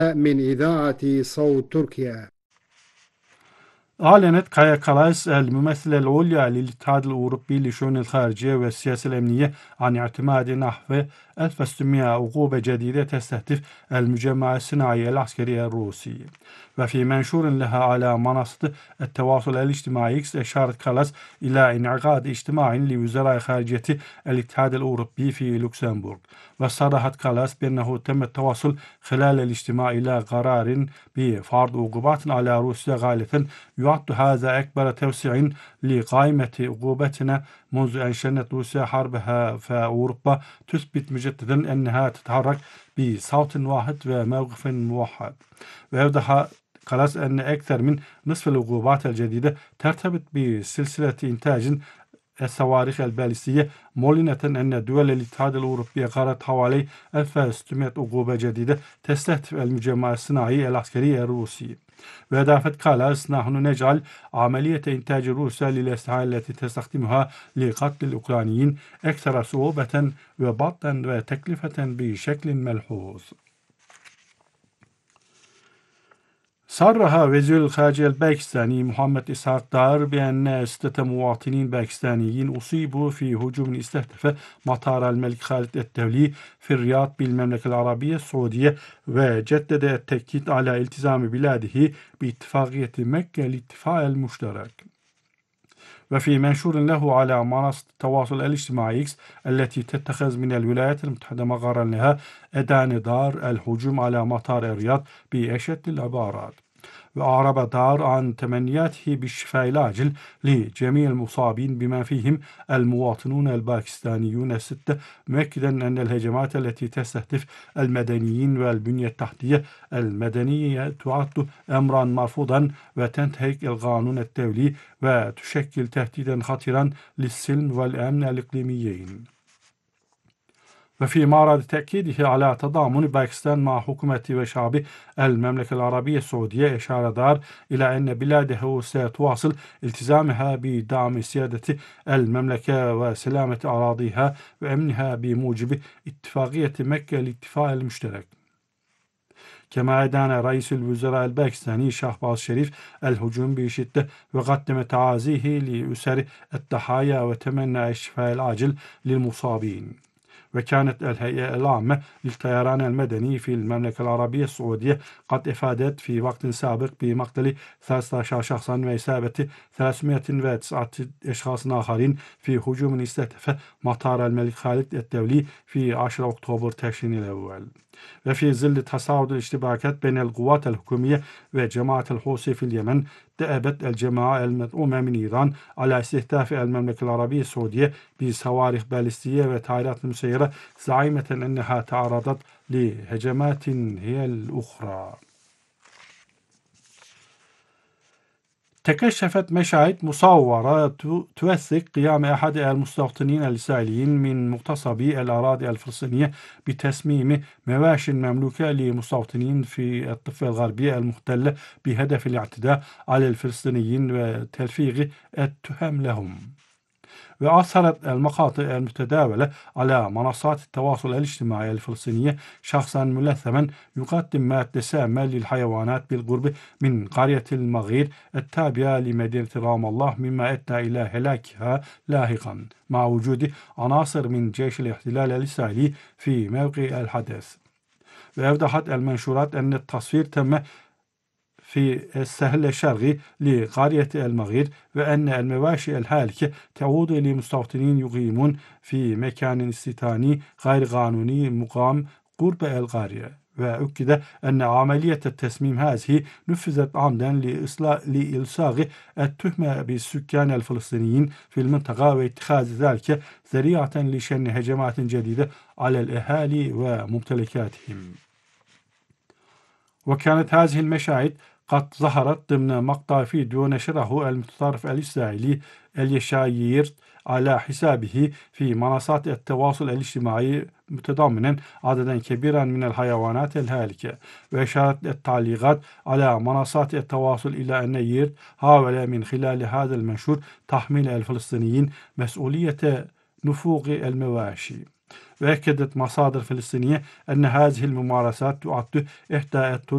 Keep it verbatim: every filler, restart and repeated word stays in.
من إذاعة صوت تركيا. أعلنت كايا كالاس الممثلة العليا للاتحاد الأوروبي لشؤون الخارجية والسياسة الأمنية عن اعتماد نحو ألف وستمائة عقوبة جديدة تستهدف المجمع الصناعي العسكري الروسي. وفي منشور لها على منصة التواصل الاجتماعي إكس، أشارت كالاس إلى انعقاد اجتماع لوزراء خارجية الاتحاد الأوروبي في لوكسمبورغ. وصرحت كالاس بأنه تم التواصل خلال الاجتماع إلى قرار بفرض عقوبات على روسيا غالبا يعد هذا أكبر توسيع لقائمة عقوبتنا منذ أن شنت روسيا حربها في أوروبا، تثبت مجددا أنها تتحرك بصوت واحد وموقف موحد. ويوضح خلاص أن أكثر من نصف العقوبات الجديدة ترتبط بسلسلة إنتاج الصواريخ البالستية، معلنة أن دول الاتحاد الأوروبي قررت حوالي ألف وستمائة عقوبة جديدة تستهدف المجمع الصناعي العسكري الروسي. وأضافت كالاس: نحن نجعل عملية إنتاج روسيا للأسلحة التي تستخدمها لقتل الأوكرانيين أكثر صعوبة وبطئا وتكلفة بشكل ملحوظ. صرح وزير الخارجية الباكستاني محمد إسحاق دار بأن ستة مواطنين باكستانيين أصيبوا في هجوم استهدف مطار الملك خالد الدولي في الرياض بالمملكة العربية السعودية، وجدد التأكيد على التزام بلاده باتفاقية مكة للدفاع المشترك. وفي منشور له على منصة التواصل الاجتماعي إكس التي تتخذ من الولايات المتحدة مقرا لها، أدان دار الهجوم على مطار الرياض بأشد العبارات. وأعرب دار عن تمنياته بالشفاء العاجل لجميع المصابين بما فيهم المواطنون الباكستانيون الستة، مؤكدا أن الهجمات التي تستهدف المدنيين والبنية التحتية المدنية تعد أمرا مرفوضا وتنتهك القانون الدولي وتشكل تهديدا خطيرا للسلم والأمن الإقليميين. وفي معرض تأكيده على تضامن باكستان مع حكومة وشعب المملكة العربية السعودية، أشار دار إلى أن بلاده ستواصل التزامها بدعم سيادة المملكة وسلامة أراضيها وأمنها بموجب اتفاقية مكة للدفاع المشترك. كما أدان رئيس الوزراء الباكستاني شهباز شريف الهجوم بشدة، وقدم تعازيه لأسر الضحايا وتمنى الشفاء العاجل للمصابين. وكانت الهيئة العامة للطيران المدني في المملكة العربية السعودية قد أفادت في وقت سابق بمقتل ثلاثة عشر شخصا وإصابة ثلاثمائة وتسعة أشخاص آخرين في هجوم استهدف مطار الملك خالد الدولي في عشرة أكتوبر تشرين الأول. وفي ظل تصاعد الاشتباكات بين القوات الحكومية وجماعة الحوثي في اليمن، دأبت الجماعة المدعومة من إيران على استهداف المملكة العربية السعودية بصواريخ باليستية وطائرات مسيرة، زعيمة أنها تعرضت لهجمات هي الأخرى. تكشفت مشاهد مصورة توثق قيام أحد المستوطنين الإسرائيليين من مغتصبي الأراضي الفلسطينية بتسميم مواش مملوكة لمستوطنين في الضفة الغربية المحتلة بهدف الاعتداء على الفلسطينيين وتلفيق التهم لهم. وأظهرت المقاطع المتداولة على منصات التواصل الاجتماعي الفلسطينية شخصا ملثما يقدم مادة سامة للحيوانات بالقرب من قرية المغير التابعة لمدينة رام الله، مما أدى إلى هلاكها لاحقا مع وجود عناصر من جيش الاحتلال الإسرائيلي في موقع الحدث. وأوضحت المنشورات أن التصوير تم في السهل الشرقي لقرية المغير، وأن المواشي الهالكة تعود لمستوطنين يقيمون في مكان استيطاني غير قانوني مقام قرب القرية. وأكد أن عملية التسميم هذه نفذت عمدا لإلصاق التهمة بالسكان الفلسطينيين في المنطقة، واتخاذ ذلك ذريعة لشن هجمات جديدة على الأهالي وممتلكاتهم. وكانت هذه المشاهد قد ظهرت ضمن مقطع فيديو نشره المتطرف الإسرائيلي اليشاير على حسابه في منصات التواصل الاجتماعي، متضمنا عددا كبيرا من الحيوانات الهالكة. وأشارت التعليقات على منصات التواصل إلى أن يير حاول من خلال هذا المنشور تحميل الفلسطينيين مسؤولية نفوق المواشي. وأكدت مصادر فلسطينية أن هذه الممارسات تعد إحدى